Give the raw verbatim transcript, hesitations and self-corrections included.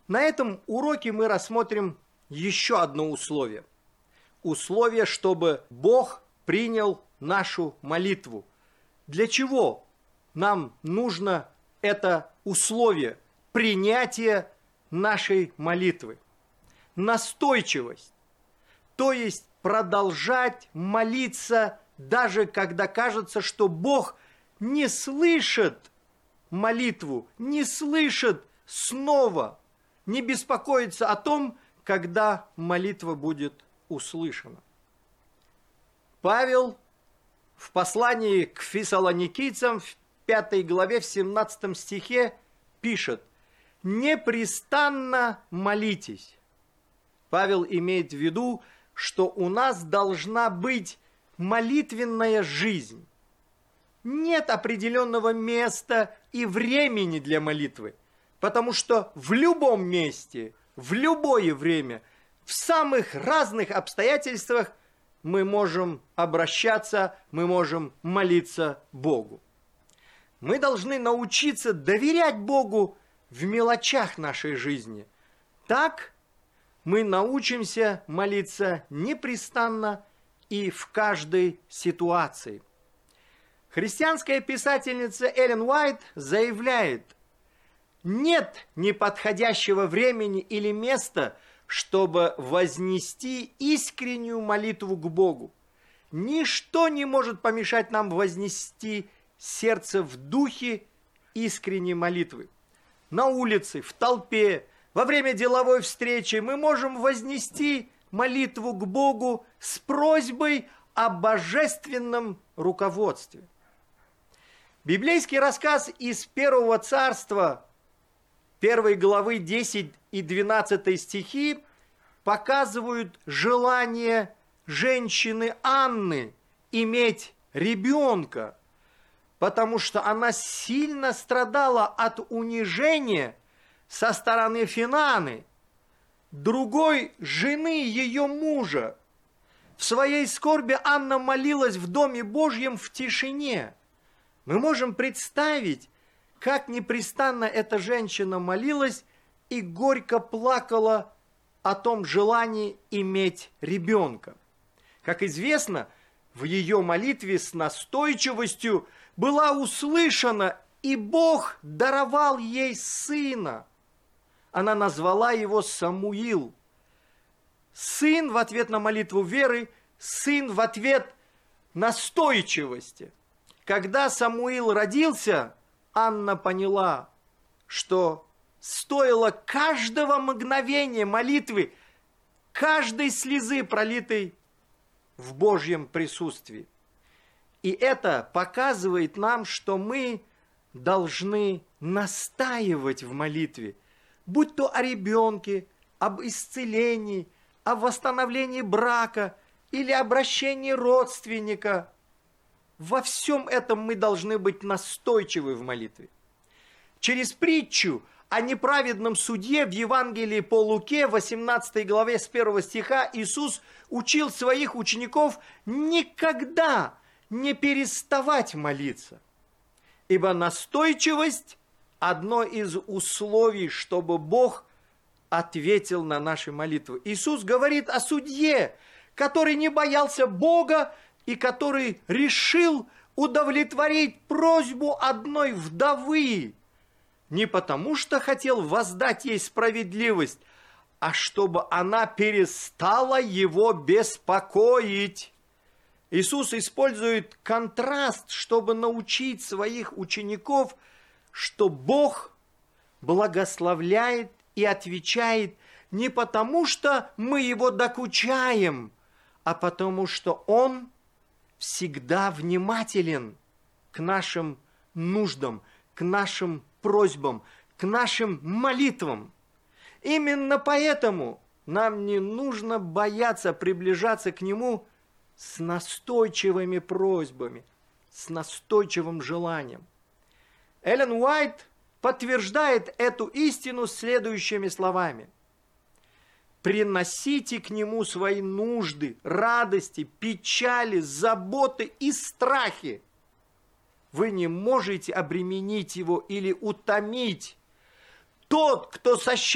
На этом уроке мы рассмотрим еще одно условие. Условие, чтобы Бог принял нашу молитву. Для чего нам нужно это условие принятия нашей молитвы? Настойчивость, то есть продолжать молиться, даже когда кажется, что Бог не слышит молитву, не слышит снова, не беспокоится о том, когда молитва будет услышана. Павел в послании к фессалоникийцам в пятой главе, в семнадцатом стихе пишет: «Непрестанно молитесь». Павел имеет в виду, что у нас должна быть молитвенная жизнь. Нет определенного места и времени для молитвы, потому что в любом месте, в любое время, в самых разных обстоятельствах мы можем обращаться, мы можем молиться Богу. Мы должны научиться доверять Богу в мелочах нашей жизни. Так мы научимся молиться непрестанно и в каждой ситуации. Христианская писательница Эллен Уайт заявляет: нет неподходящего времени или места, чтобы вознести искреннюю молитву к Богу. Ничто не может помешать нам вознести сердце в духе искренней молитвы. На улице, в толпе, во время деловой встречи мы можем вознести молитву к Богу с просьбой о божественном руководстве. Библейский рассказ из Первого царства, первой главы десять и двенадцать стихи, показывают желание женщины Анны иметь ребенка, потому что она сильно страдала от унижения со стороны Финаны, другой жены ее мужа. В своей скорби Анна молилась в Доме Божьем в тишине. Мы можем представить, как непрестанно эта женщина молилась и горько плакала о том желании иметь ребенка. Как известно, в ее молитве с настойчивостью была услышана, и Бог даровал ей сына. Она назвала его Самуил. Сын в ответ на молитву веры, сын в ответ настойчивости. Когда Самуил родился, Анна поняла, что стоило каждого мгновения молитвы, каждой слезы, пролитой в Божьем присутствии. И это показывает нам, что мы должны настаивать в молитве, будь то о ребенке, об исцелении, о восстановлении брака или обращении родственника. Во всем этом мы должны быть настойчивы в молитве. Через притчу о неправедном судье в Евангелии по Луке, восемнадцатой главе, с первого стиха, Иисус учил своих учеников никогда не переставать молиться. Ибо настойчивость – одно из условий, чтобы Бог ответил на наши молитвы. Иисус говорит о судье, который не боялся Бога и который решил удовлетворить просьбу одной вдовы. Не потому, что хотел воздать ей справедливость, а чтобы она перестала его беспокоить. Иисус использует контраст, чтобы научить своих учеников, что Бог благословляет и отвечает не потому, что мы его докучаем, а потому, что Он всегда внимателен к нашим нуждам, к нашим просьбам, к нашим молитвам. Именно поэтому нам не нужно бояться приближаться к Нему с настойчивыми просьбами, с настойчивым желанием. Эллен Уайт подтверждает эту истину следующими словами: «Приносите к Нему свои нужды, радости, печали, заботы и страхи. Вы не можете обременить Его или утомить. Тот, кто сосчитает